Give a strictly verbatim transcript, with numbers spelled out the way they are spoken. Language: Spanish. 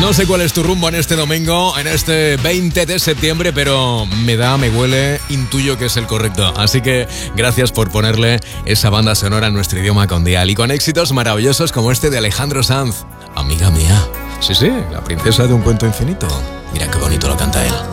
No sé cuál es tu rumbo en este domingo, en este veinte de septiembre, pero me da, me huele, intuyo que es el correcto. Así que gracias por ponerle esa banda sonora en nuestro idioma con Dial y con éxitos maravillosos como este de Alejandro Sanz. Amiga mía. Sí, sí, la princesa de un cuento infinito. Mira qué bonito lo canta él.